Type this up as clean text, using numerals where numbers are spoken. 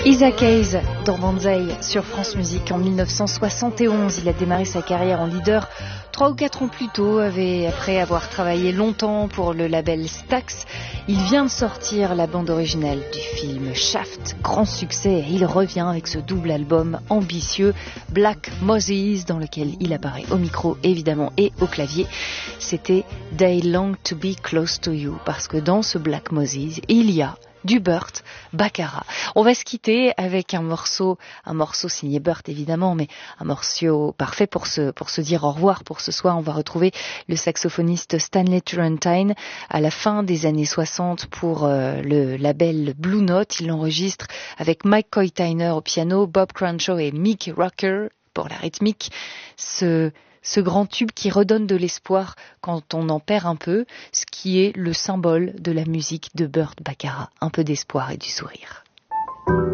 Isaac Hayes dans Banzai sur France Musique en 1971. Il a démarré sa carrière en leader 3 ou 4 ans plus tôt, après avoir travaillé longtemps pour le label Stax. Il vient de sortir la bande originale du film Shaft, grand succès, et il revient avec ce double album ambitieux, Black Moses, dans lequel il apparaît au micro évidemment et au clavier. C'était They Long to Be Close to You, parce que dans ce Black Moses, il y a du Burt Bacharach. On va se quitter avec un morceau signé Burt évidemment, mais un morceau parfait pour se dire au revoir pour ce soir. On va retrouver le saxophoniste Stanley Turrentine à la fin des années 60 pour le label Blue Note. Il l'enregistre avec Mike Coytiner au piano, Bob Crenshaw et Mick Rucker pour la rythmique. Ce grand tube qui redonne de l'espoir quand on en perd un peu, ce qui est le symbole de la musique de Burt Bacharach. Un peu d'espoir et du sourire.